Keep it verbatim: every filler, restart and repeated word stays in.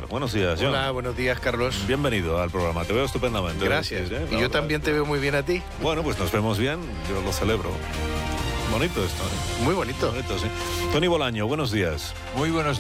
Buenos días, John. Hola, buenos días, Carlos. Bienvenido al programa. Te veo estupendamente. Gracias. Sí, ¿eh? Y yo también te veo muy bien a ti. Bueno, pues nos vemos bien. Yo lo celebro. Bonito esto, ¿eh? Muy bonito. Bonito, sí. Tony Bolaño, buenos días. Muy buenos